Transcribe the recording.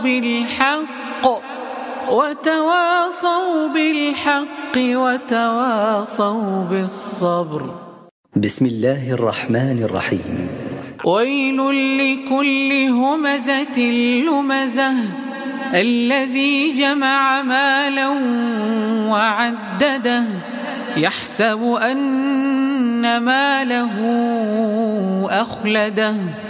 بالحق وتواصوا بالصبر. بسم الله الرحمن الرحيم. ويل لكل همزة لمزة الذي جمع مالا وعدده يحسب أن ماله أخلده